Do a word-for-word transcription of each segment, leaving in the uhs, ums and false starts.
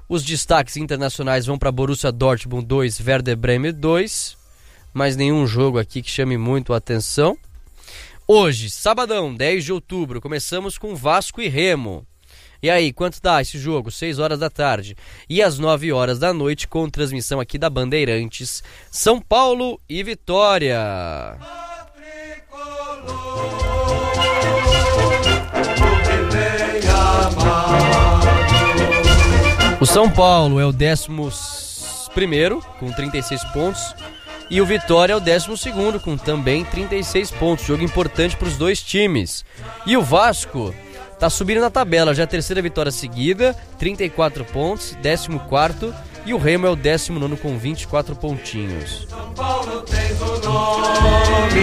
Os destaques internacionais vão para Borussia Dortmund dois, Werder Bremen dois, mas nenhum jogo aqui que chame muito a atenção. Hoje, sabadão, dez de outubro, começamos com Vasco e Remo. E aí, quanto dá esse jogo? seis horas da tarde. E às nove horas da noite, com transmissão aqui da Bandeirantes, São Paulo e Vitória. O São Paulo é o décimo primeiro, com trinta e seis pontos. E o Vitória é o décimo segundo, com também trinta e seis pontos. Jogo importante para os dois times. E o Vasco tá subindo na tabela, já é a terceira vitória seguida, trinta e quatro pontos, décimo quarto, e o Remo é o décimo nono com vinte e quatro pontinhos. São Paulo tem o nome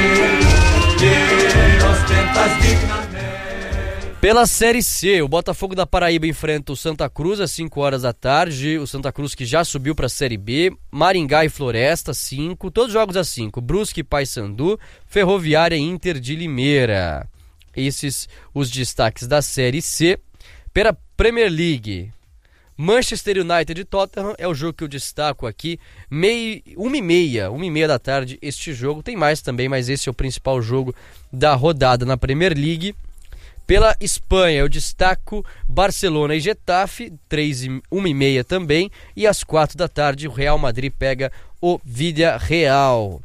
que ostenta dignamente. Pela Série C, o Botafogo da Paraíba enfrenta o Santa Cruz às cinco horas da tarde, o Santa Cruz que já subiu para a Série B, Maringá e Floresta, cinco, todos os jogos às cinco, Brusque e Paysandu, Ferroviária e Inter de Limeira. Esses os destaques da Série C. Pela Premier League, Manchester United e Tottenham é o jogo que eu destaco aqui, meio, uma e meia, uma e meia da tarde este jogo, tem mais também, mas esse é o principal jogo da rodada na Premier League. Pela Espanha eu destaco Barcelona e Getafe, três e uma e meia também, e às quatro da tarde o Real Madrid pega o Villarreal.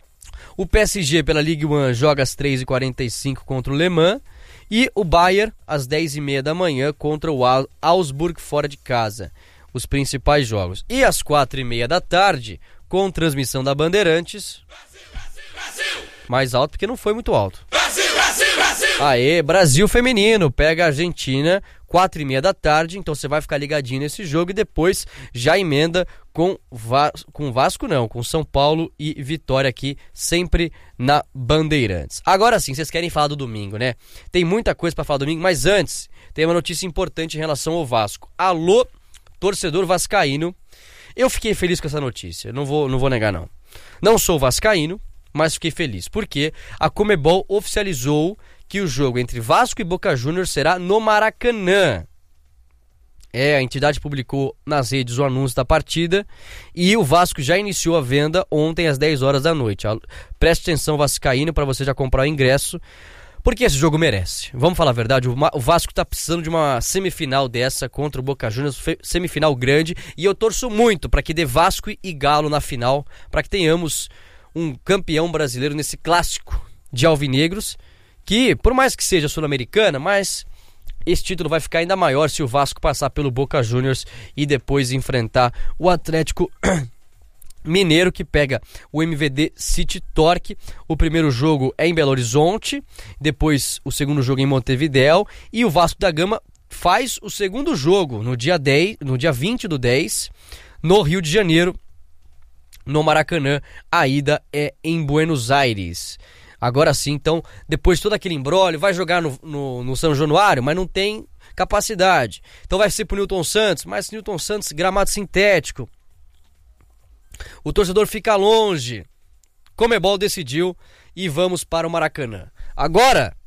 O P S G pela Ligue um joga às três e quarenta e cinco contra o Le Mans. E o Bayern às dez e meia da manhã contra o Augsburg fora de casa. Os principais jogos. E às quatro e meia da tarde, com transmissão da Bandeirantes. Brasil, Brasil, Brasil. Mais alto porque não foi muito alto. Brasil, Brasil, Brasil. Aê, Brasil feminino. Pega a Argentina, quatro e meia da tarde. Então você vai ficar ligadinho nesse jogo e depois já emenda com, Va- com Vasco não, com São Paulo e Vitória aqui, sempre na Bandeirantes. Agora sim, vocês querem falar do domingo, né? Tem muita coisa pra falar do domingo, mas antes, tem uma notícia importante em relação ao Vasco. Alô, torcedor vascaíno, eu fiquei feliz com essa notícia, não vou, não vou negar não. Não sou vascaíno, mas fiquei feliz, porque a Conmebol oficializou que o jogo entre Vasco e Boca Juniors será no Maracanã. É, a entidade publicou nas redes o anúncio da partida e o Vasco já iniciou a venda ontem às dez horas da noite. Preste atenção, vascaíno, para você já comprar o ingresso, porque esse jogo merece. Vamos falar a verdade, o Vasco tá precisando de uma semifinal dessa contra o Boca Juniors, semifinal grande, e eu torço muito para que dê Vasco e Galo na final, para que tenhamos um campeão brasileiro nesse clássico de alvinegros, que por mais que seja sul-americana, mas esse título vai ficar ainda maior se o Vasco passar pelo Boca Juniors e depois enfrentar o Atlético Mineiro, que pega o M V D City Torque. O primeiro jogo é em Belo Horizonte, depois o segundo jogo em Montevidéu, e o Vasco da Gama faz o segundo jogo no dia, dez, no dia vinte do dez, no Rio de Janeiro, no Maracanã. A ida é em Buenos Aires. Agora sim, então, depois de todo aquele imbróglio, vai jogar no, no, no São Januário, mas não tem capacidade. Então vai ser pro Newton Santos, mas Newton Santos, gramado sintético. O torcedor fica longe. Conmebol decidiu e vamos para o Maracanã. Agora,